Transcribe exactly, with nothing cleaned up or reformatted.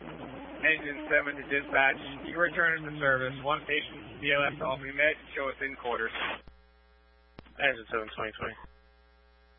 Engine seven to dispatch. You return to service. One station, B L S Albany Met. Show us in quarters. Engine seven, twenty twenty.